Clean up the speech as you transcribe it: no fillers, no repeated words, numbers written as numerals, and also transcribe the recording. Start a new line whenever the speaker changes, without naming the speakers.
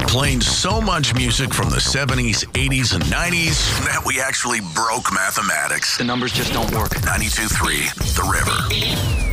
playing so much music from the 70s, 80s, and 90s that we actually broke mathematics.
The numbers just don't work.
92.3 The River.